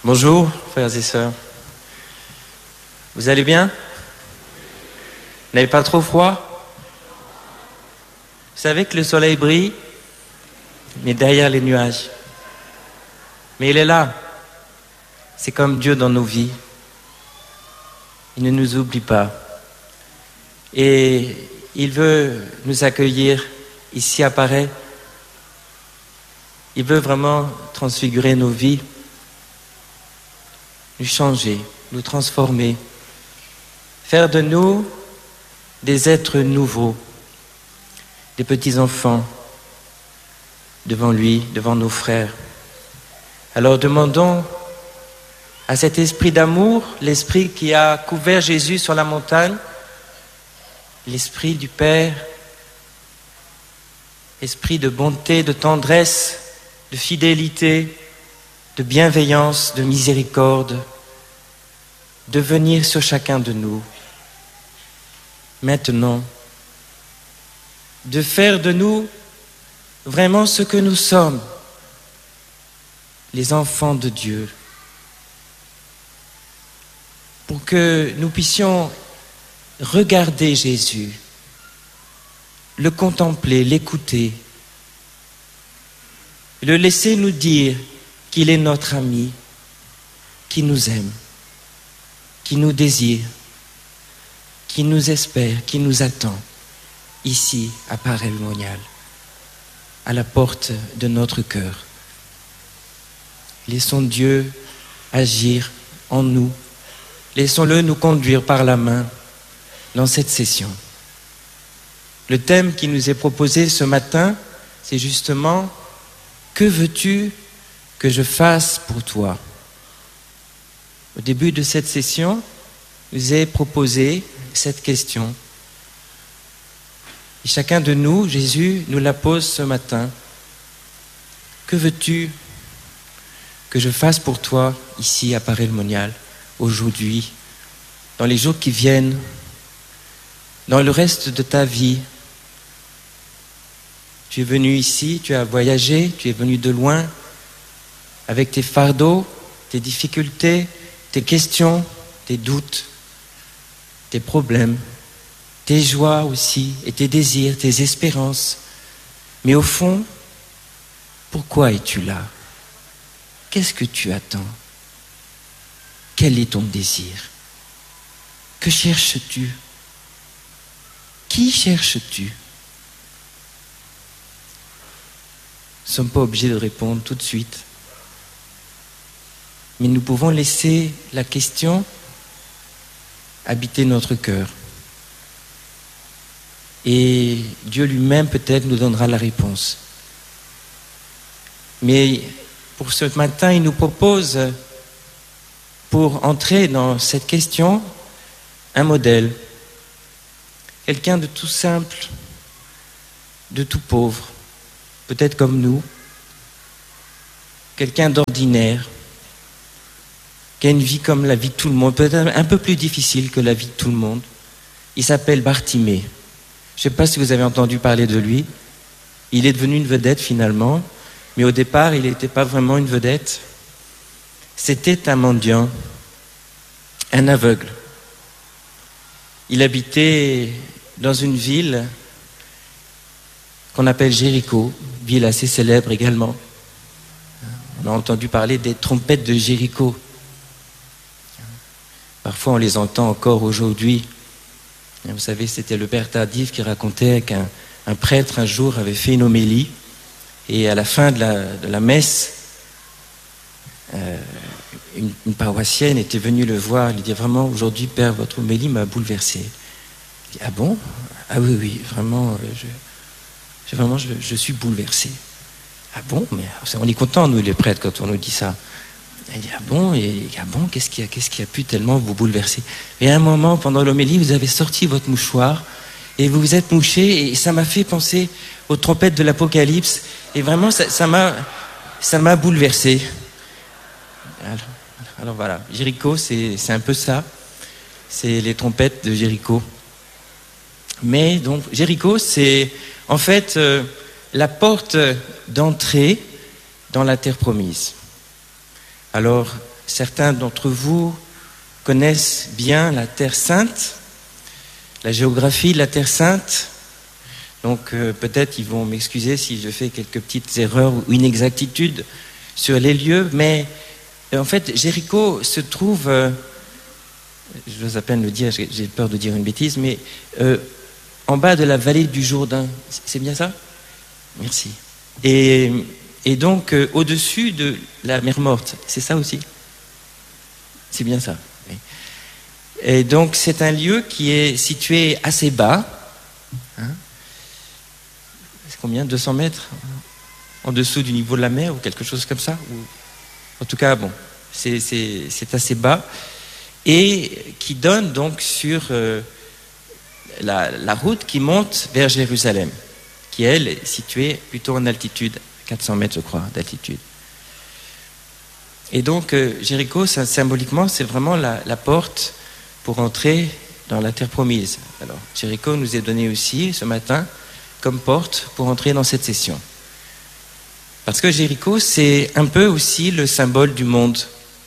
Bonjour, frères et sœurs. Vous allez bien? Vous n'avez pas trop froid? Vous savez que le soleil brille, mais derrière les nuages. Mais il est là. C'est comme Dieu dans nos vies. Il ne nous oublie pas. Et il veut nous accueillir ici à Paray. Il veut vraiment transfigurer nos vies, nous changer, nous transformer, faire de nous des êtres nouveaux, des petits-enfants devant lui, devant nos frères. Alors demandons à cet esprit d'amour, l'esprit qui a couvert Jésus sur la montagne, l'esprit du Père, esprit de bonté, de tendresse, de fidélité, de bienveillance, de miséricorde, de venir sur chacun de nous. Maintenant, de faire de nous vraiment ce que nous sommes, les enfants de Dieu, pour que nous puissions regarder Jésus, le contempler, l'écouter, le laisser nous dire qu'il est notre ami, qui nous aime, qui nous désire, qui nous espère, qui nous attend, ici, à Paray-le-Monial, à la porte de notre cœur. Laissons Dieu agir en nous. Laissons-le nous conduire par la main dans cette session. Le thème qui nous est proposé ce matin, c'est justement « Que veux-tu que je fasse pour toi ?» Au début de cette session, je vous ai proposé cette question. Et chacun de nous, Jésus nous la pose ce matin. Que veux-tu que je fasse pour toi ici à Paray-le-Monial, aujourd'hui, dans les jours qui viennent, dans le reste de ta vie? Tu es venu ici, tu as voyagé, tu es venu de loin, avec tes fardeaux, tes difficultés, tes questions, tes doutes, tes problèmes, tes joies aussi, et tes désirs, tes espérances. Mais au fond, pourquoi es-tu là? Qu'est-ce que tu attends? Quel est ton désir? Que cherches-tu? Qui cherches-tu? Nous ne sommes pas obligés de répondre tout de suite. Mais nous pouvons laisser la question habiter notre cœur. Et Dieu lui-même peut-être nous donnera la réponse. Mais pour ce matin, il nous propose, pour entrer dans cette question, un modèle. Quelqu'un de tout simple, de tout pauvre, peut-être comme nous. Quelqu'un d'ordinaire, qui a une vie comme la vie de tout le monde, peut-être un peu plus difficile que la vie de tout le monde. Il s'appelle Bartimée. Je ne sais pas si vous avez entendu parler de lui. Il est devenu une vedette finalement, mais au départ, il n'était pas vraiment une vedette. C'était un mendiant, un aveugle. Il habitait dans une ville qu'on appelle Jéricho, ville assez célèbre également. On a entendu parler des trompettes de Jéricho. Parfois, on les entend encore aujourd'hui. Vous savez, c'était le père Tardif qui racontait qu'un prêtre, un jour, avait fait une homélie. Et à la fin de la messe, une paroissienne était venue le voir. Elle lui dit « Vraiment, aujourd'hui, père, votre homélie m'a bouleversé. » Il dit « Ah bon? Ah oui, oui, vraiment, je suis bouleversé. » « Ah bon? Mais on est content, nous, les prêtres, quand on nous dit ça. » Il dit « Ah bon? Qu'est-ce qui a pu tellement vous bouleverser? » Et à un moment, pendant l'homélie, vous avez sorti votre mouchoir et vous vous êtes mouché et ça m'a fait penser aux trompettes de l'Apocalypse. Et vraiment, ça m'a bouleversé. Alors voilà, Jéricho, c'est un peu ça. C'est les trompettes de Jéricho. Mais donc, Jéricho, c'est en fait la porte d'entrée dans la terre promise. Alors, certains d'entre vous connaissent bien la Terre Sainte, la géographie de la Terre Sainte. Donc peut-être ils vont m'excuser si je fais quelques petites erreurs ou inexactitudes sur les lieux, mais en fait Jéricho se trouve, j'ose à peine le dire, j'ai peur de dire une bêtise, mais en bas de la vallée du Jourdain, c'est bien ça? Merci. Et donc au-dessus de la mer Morte, c'est ça aussi? C'est bien ça. Oui. Et donc c'est un lieu qui est situé assez bas. Hein? C'est combien? 200 mètres en dessous du niveau de la mer ou quelque chose comme ça? Ou... En tout cas, bon, c'est assez bas. Et qui donne donc sur la route qui monte vers Jérusalem, qui elle est située plutôt en altitude, 400 mètres je crois d'altitude. Et donc Jéricho, symboliquement, c'est vraiment la porte pour entrer dans la terre promise. Alors Jéricho nous est donné aussi ce matin comme porte pour entrer dans cette session. Parce que Jéricho, c'est un peu aussi le symbole du monde.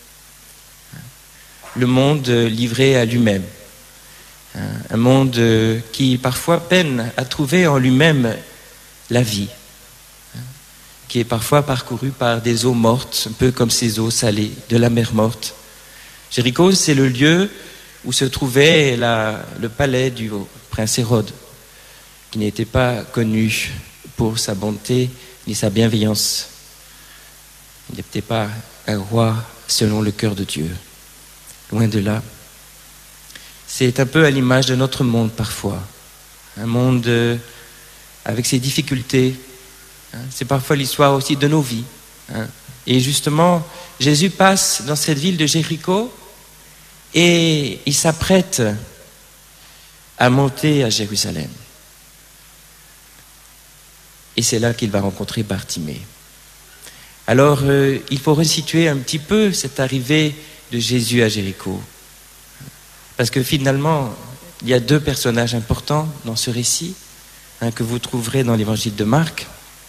Le monde livré à lui-même. Un monde qui parfois peine à trouver en lui-même la vie. Qui est parfois parcouru par des eaux mortes, un peu comme ces eaux salées de la mer Morte. Jéricho, c'est le lieu où se trouvait le palais du prince Hérode, qui n'était pas connu pour sa bonté ni sa bienveillance. Il n'était pas un roi selon le cœur de Dieu. Loin de là. C'est un peu à l'image de notre monde parfois. Un monde avec ses difficultés. C'est parfois l'histoire aussi de nos vies. Et justement, Jésus passe dans cette ville de Jéricho et il s'apprête à monter à Jérusalem. Et c'est là qu'il va rencontrer Bartimée. Alors, il faut resituer un petit peu cette arrivée de Jésus à Jéricho. Parce que finalement, il y a deux personnages importants dans ce récit, que vous trouverez dans l'évangile de Marc.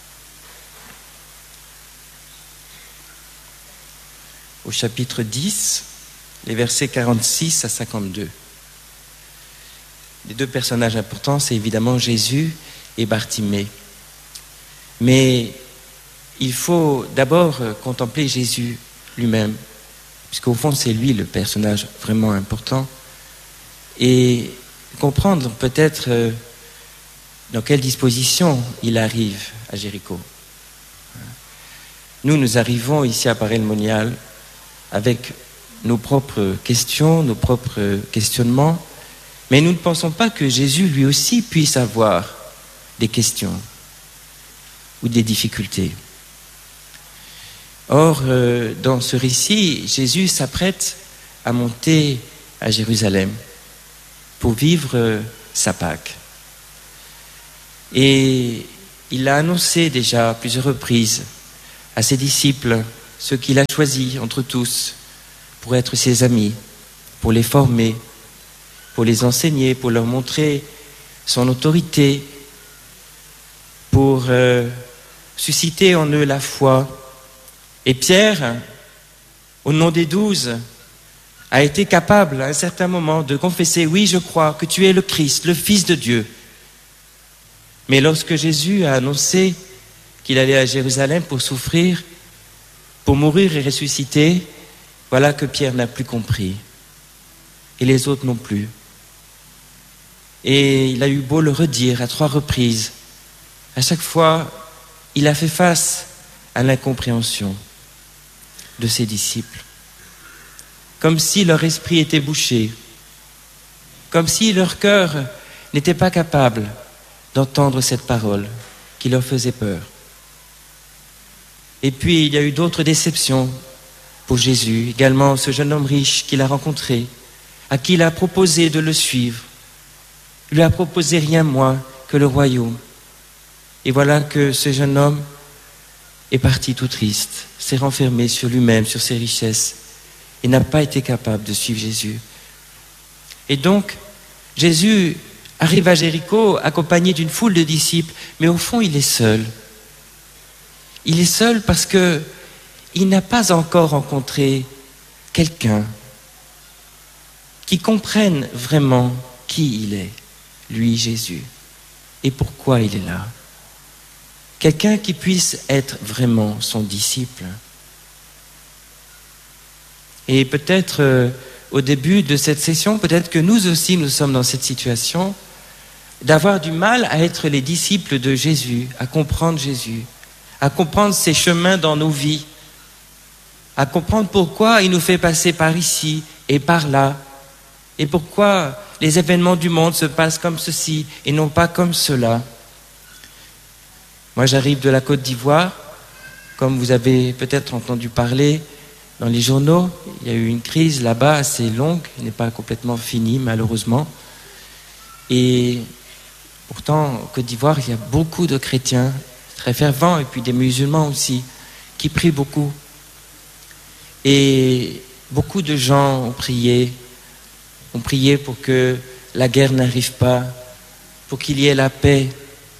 Au chapitre 10, les versets 46 à 52. Les deux personnages importants, c'est évidemment Jésus et Bartimée. Mais il faut d'abord contempler Jésus lui-même, puisqu'au fond, c'est lui le personnage vraiment important, et comprendre peut-être dans quelle disposition il arrive à Jéricho. Nous arrivons ici à Paray-le-Monial avec nos propres questions, nos propres questionnements, mais nous ne pensons pas que Jésus, lui aussi, puisse avoir des questions ou des difficultés. Or, dans ce récit, Jésus s'apprête à monter à Jérusalem pour vivre sa Pâque. Et il l'a annoncé déjà à plusieurs reprises à ses disciples, ceux qu'il a choisis entre tous pour être ses amis, pour les former, pour les enseigner, pour leur montrer son autorité, pour susciter en eux la foi. Et Pierre, au nom des 12, a été capable à un certain moment de confesser « Oui, je crois que tu es le Christ, le Fils de Dieu ». Mais lorsque Jésus a annoncé qu'il allait à Jérusalem pour souffrir, pour mourir et ressusciter, voilà que Pierre n'a plus compris. Et les autres non plus. Et il a eu beau le redire à 3 reprises. À chaque fois, il a fait face à l'incompréhension de ses disciples. Comme si leur esprit était bouché. Comme si leur cœur n'était pas capable d'entendre cette parole qui leur faisait peur. Et puis, il y a eu d'autres déceptions pour Jésus, également ce jeune homme riche qu'il a rencontré, à qui il a proposé de le suivre. Il lui a proposé rien moins que le royaume. Et voilà que ce jeune homme est parti tout triste, s'est renfermé sur lui-même, sur ses richesses, et n'a pas été capable de suivre Jésus. Et donc, Jésus arrive à Jéricho accompagné d'une foule de disciples, mais au fond, il est seul. Il est seul parce qu'il n'a pas encore rencontré quelqu'un qui comprenne vraiment qui il est, lui Jésus, et pourquoi il est là. Quelqu'un qui puisse être vraiment son disciple. Et peut-être au début de cette session, peut-être que nous aussi nous sommes dans cette situation d'avoir du mal à être les disciples de Jésus, à comprendre ses chemins dans nos vies, à comprendre pourquoi il nous fait passer par ici et par là, et pourquoi les événements du monde se passent comme ceci et non pas comme cela. Moi, j'arrive de la Côte d'Ivoire, comme vous avez peut-être entendu parler dans les journaux. Il y a eu une crise là-bas assez longue, qui n'est pas complètement finie malheureusement. Et pourtant, en Côte d'Ivoire, il y a beaucoup de chrétiens très fervents et puis des musulmans aussi qui prient beaucoup. Et beaucoup de gens ont prié pour que la guerre n'arrive pas, pour qu'il y ait la paix.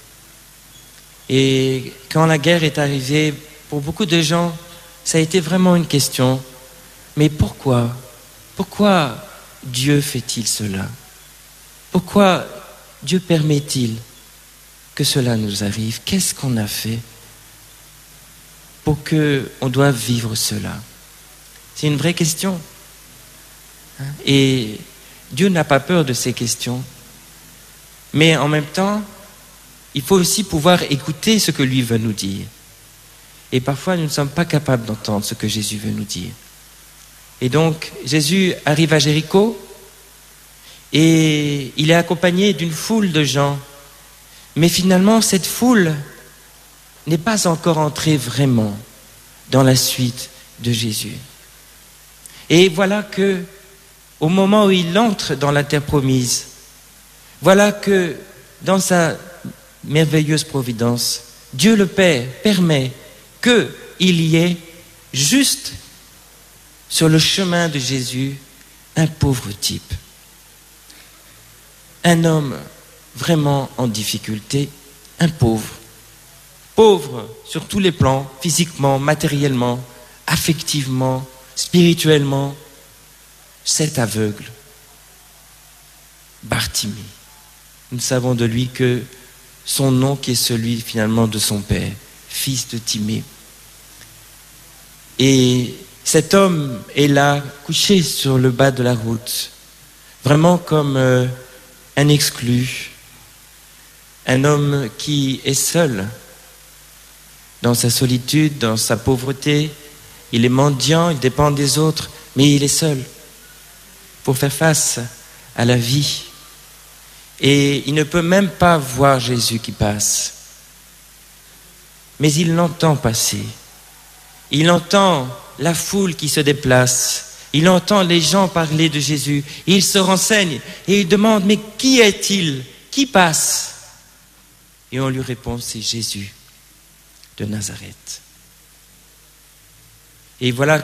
Et quand la guerre est arrivée, pour beaucoup de gens, ça a été vraiment une question. Mais pourquoi? Pourquoi Dieu fait-il cela? Pourquoi Dieu permet-il que cela nous arrive? Qu'est-ce qu'on a fait pour qu'on doive vivre cela? C'est une vraie question. Et Dieu n'a pas peur de ces questions. Mais en même temps, il faut aussi pouvoir écouter ce que lui veut nous dire. Et parfois, nous ne sommes pas capables d'entendre ce que Jésus veut nous dire. Et donc, Jésus arrive à Jéricho et il est accompagné d'une foule de gens. Mais finalement, cette foule n'est pas encore entrée vraiment dans la suite de Jésus. Et voilà que, au moment où il entre dans la terre promise, voilà que, dans sa merveilleuse providence, Dieu le Père permet qu'il y ait juste sur le chemin de Jésus un pauvre type, un homme vraiment en difficulté, un pauvre sur tous les plans, physiquement, matériellement, affectivement, spirituellement, cet aveugle, Bartimée. Nous savons de lui que son nom qui est celui finalement de son père, fils de Timée. Et cet homme est là, couché sur le bas de la route, vraiment comme un exclu, un homme qui est seul dans sa solitude, dans sa pauvreté. Il est mendiant, il dépend des autres, mais il est seul pour faire face à la vie. Et il ne peut même pas voir Jésus qui passe. Mais il l'entend passer. Il entend la foule qui se déplace. Il entend les gens parler de Jésus. Et il se renseigne et il demande, mais qui est-il? Qui passe? Et on lui répond, c'est Jésus de Nazareth. Et voilà